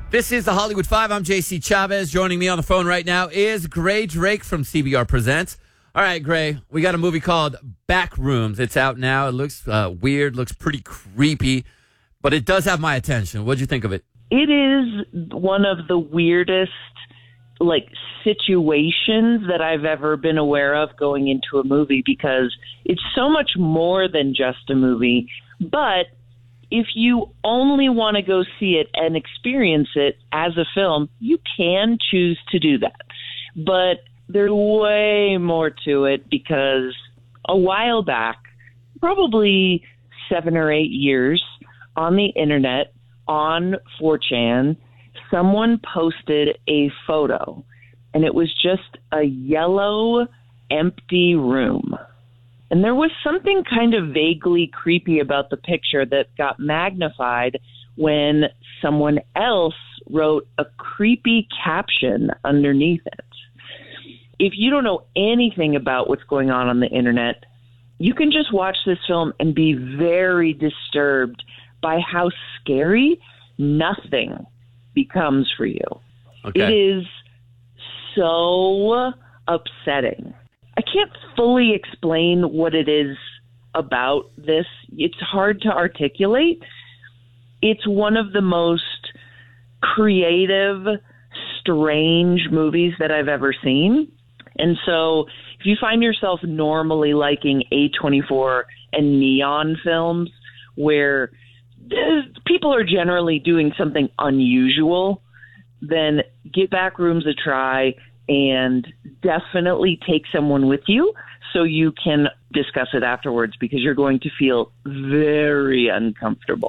This is the Hollywood Five. I'm JC Chavez. Joining me on the phone right now is Gray Drake from CBR Presents. All right, Gray, we got a movie called Backrooms. It's out now. It looks weird, looks pretty creepy, but it does have my attention. What'd you think of it? It is one of the weirdest, situations that I've ever been aware of going into a movie, because it's so much more than just a movie. But if you only want to go see it and experience it as a film, you can choose to do that. But there's way more to it, because a while back, probably 7 or 8 years, on the internet, on 4chan, someone posted a photo, and it was just a yellow, empty room. And there was something kind of vaguely creepy about the picture that got magnified when someone else wrote a creepy caption underneath it. If you don't know anything about what's going on the internet, you can just watch this film and be very disturbed by how scary nothing becomes for you. Okay. It is so upsetting. I can't fully explain what it is about this. It's hard to articulate. It's one of the most creative, strange movies that I've ever seen. And so if you find yourself normally liking A24 and Neon films, where people are generally doing something unusual, then give Backrooms a try, and definitely take someone with you so you can discuss it afterwards, because you're going to feel very uncomfortable.